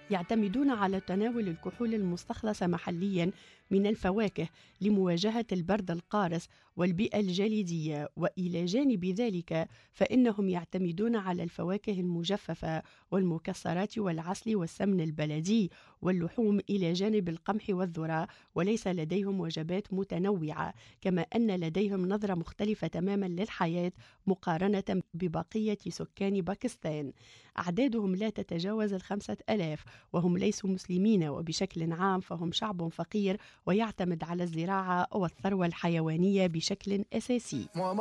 يعتمدون على تناول الكحول المستخلصة محليا من الفواكه لمواجهة البرد القارس والبيئة الجليدية، وإلى جانب ذلك فإنهم يعتمدون على الفواكه المجففة والمكسرات والعسل والسمن البلدي واللحوم إلى جانب القمح والذرة، وليس لديهم وجبات متنوعة، كما أن لديهم نظرة مختلفة تماما للحياة مقارنة ببقية سكان باكستان. أعدادهم لا تتجاوز 5000، وهم ليسوا مسلمين، وبشكل عام فهم شعب فقير ويعتمد على الزراعة والثروة الحيوانية بشكل أساسي.